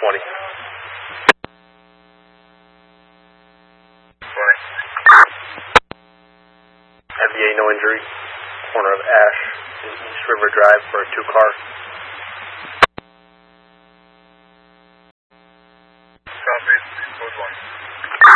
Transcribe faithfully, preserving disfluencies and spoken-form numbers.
twenty. twenty. F D A no injury. Corner of Ash and East River Drive for a two car.